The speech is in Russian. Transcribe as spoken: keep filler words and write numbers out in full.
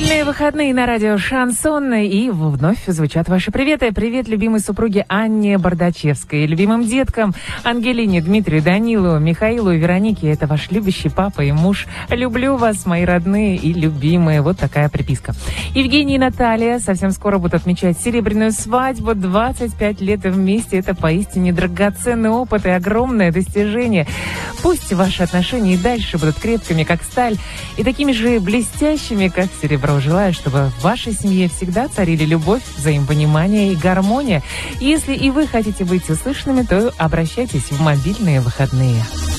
Мобильные выходные на радио Шансон, и вновь звучат ваши приветы. Привет любимой супруге Анне Бардачевской, любимым деткам Ангелине, Дмитрию, Данилу, Михаилу и Веронике. Это ваш любящий папа и муж. Люблю вас, мои родные и любимые. Вот такая приписка. Евгений и Наталья совсем скоро будут отмечать серебряную свадьбу. двадцать пять лет вместе. Это поистине драгоценный опыт и огромное достижение. Пусть ваши отношения и дальше будут крепкими, как сталь, и такими же блестящими, как серебро. Желаю, чтобы в вашей семье всегда царили любовь, взаимопонимание и гармония. Если и вы хотите быть услышанными, то обращайтесь в мобильные выходные.